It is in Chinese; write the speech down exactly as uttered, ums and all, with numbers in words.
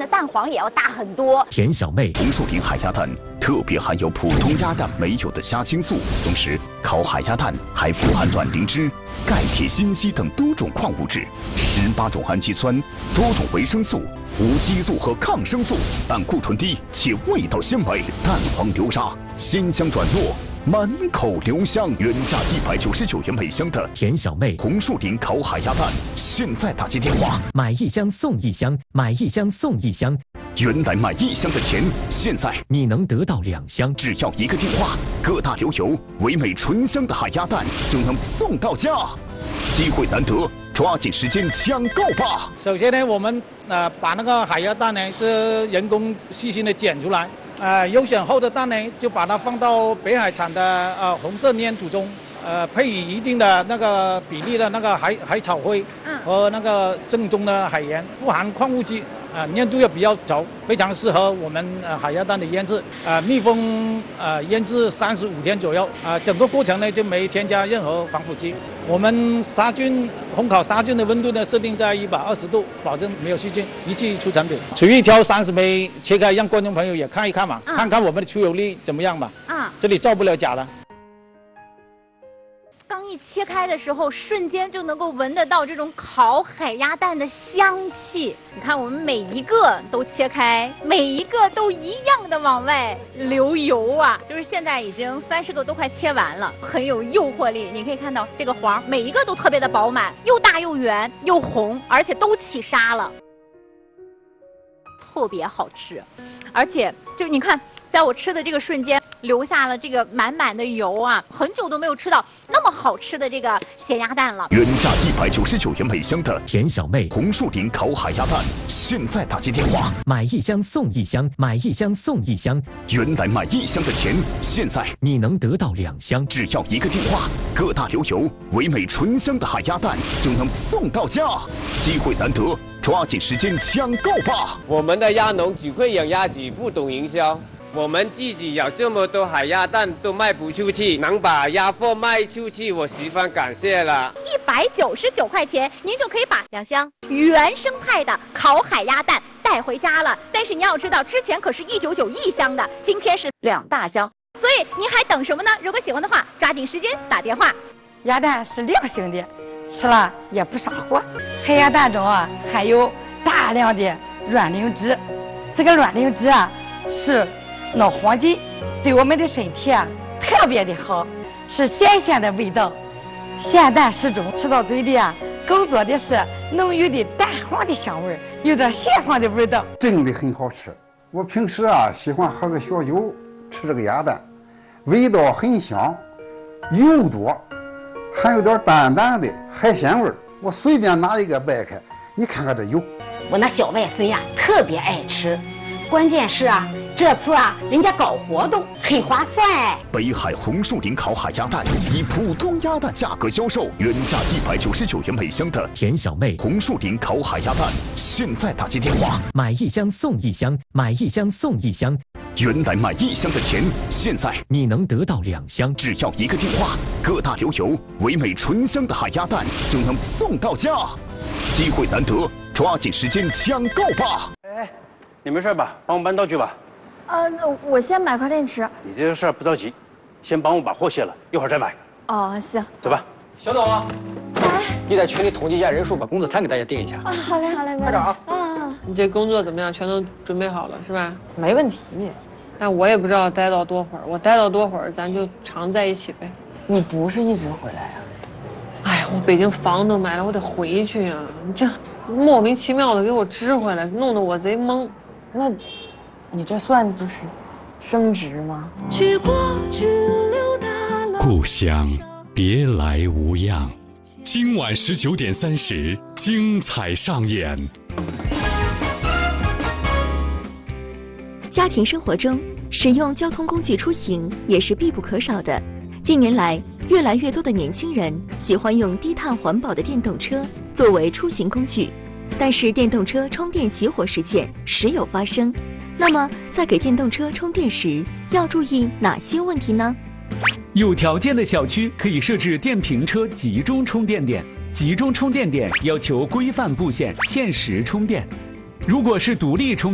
的蛋黄也要大很多。 田小妹， 红树林海鸭蛋特别含有普通鸭蛋没有的虾青素，同时烤海鸭蛋还富含卵磷脂、钙、铁、锌、硒等多种矿物质，十八种氨基酸，多种维生素，无激素和抗生素，但库存低且味道鲜美，蛋黄流沙，鲜香软糯。 满口留香，原价一百九十九元每箱的田小妹红树林烤海鸭蛋，现在打接电话， 买一箱送一箱，买一箱送一箱。 原来买一箱的钱，现在你能得到两箱， 只要一个电话，各大流油唯美醇香的海鸭蛋就能送到家，机会难得，抓紧时间抢购吧！ 首先呢，我们呃把那个海鸭蛋呢是人工细心的剪出来。 呃，优选后的蛋呢，就把它放到北海产的呃红色粘土中，呃，配以一定的那个比例的那个海海草灰，嗯，和那个正宗的海盐，富含矿物质，啊、呃，粘度也比较稠，非常适合我们呃海鸭蛋的腌制。呃，密封呃腌制三十五天左右，啊、呃，整个过程呢就没添加任何防腐剂。我们杀菌烘烤杀菌的温度呢设定在一百二十度，保证没有细菌，一气出成品。取一条三十枚切开，让观众朋友也看一看嘛，嗯、看看我们的出油率怎么样吧。啊、嗯，这里造不了假的。 刚一切开的时候，瞬间就能够闻得到这种烤海鸭蛋的香气。你看，我们每一个都切开，每一个都一样的往外流油啊！就是现在已经三十个都快切完了，很有诱惑力。你可以看到这个黄，每一个都特别的饱满，又大又圆又红，而且都起沙了，特别好吃。而且就你看，在我吃的这个瞬间。 留下了这个满满的油啊！很久都没有吃到那么好吃的这个咸鸭蛋了。 原价一百九十九元每箱的田小妹红树林烤海鸭蛋，现在打接电话， 买一箱送一箱，买一箱送一箱。 原来买一箱的钱，现在你能得到两箱， 只要一个电话，各大流油唯美醇香的海鸭蛋就能送到家，机会难得，抓紧时间抢购吧！ 我们的鸭农只会养鸭子，不懂营销。 我们自己有这么多海鸭蛋都卖不出去，能把鸭货卖出去，我十分感谢了。 一百九十九块钱，您就可以把两箱原生态的烤海鸭蛋带回家了。但是您要知道，之前可是一九九一箱的，今天是两大箱，所以您还等什么呢？如果喜欢的话，抓紧时间打电话。 鸭蛋是良性的，吃了也不上火。海鸭蛋中啊含有大量的卵磷脂，这个卵磷脂啊是。 脑黄金对我们的身体啊特别的好，是鲜鲜的味道，咸淡适中，吃到嘴里啊更多的是浓郁的蛋黄的香味，有点咸黄的味道， 真的很好吃。我平时啊喜欢喝个小酒，吃这个鸭蛋，味道很香，油多，还有点淡淡的海鲜味儿。我随便拿一个掰开，你看看这油。 我那小外孙呀特别爱吃。 关键是啊，这次啊，人家搞活动很划算哎。 北海红树林烤海鸭蛋以普通鸭蛋价格销售，原价一百九十九元每箱的田小妹红树林烤海鸭蛋，现在打接电话， 买一箱送一箱，买一箱送一箱。 原来买一箱的钱，现在你能得到两箱， 只要一个电话，各大流油唯美醇香的海鸭蛋就能送到家，机会难得，抓紧时间抢购吧！ 哎。 你没事吧？帮我搬道具吧。 呃，那我先买块电池。 你这个事儿不着急，先帮我把货卸了，一会儿再买。 哦，行。 走吧。 小董， 哎， 你在群里统计一下人数，把工作餐给大家定一下。 啊，好嘞，好嘞， 快点啊！ 啊， 你这工作怎么样？全都准备好了是吧？ 没问题。 但我也不知道待到多会儿，我待到多会儿，咱就常在一起呗。 你不是一直回来呀？ 哎呀，我北京房都买了，我得回去呀。你这莫名其妙的给我支回来，弄得我贼懵。 那，你这算就是升职吗？ 故乡别来无恙，今晚十九点三十，精彩上演。 家庭生活中，使用交通工具出行也是必不可少的。近年来，越来越多的年轻人喜欢用低碳环保的电动车作为出行工具。 但是电动车充电起火事件时有发生，那么在给电动车充电时要注意哪些问题呢？ 有条件的小区可以设置电瓶车集中充电点，集中充电点要求规范布线，限时充电。如果是独立充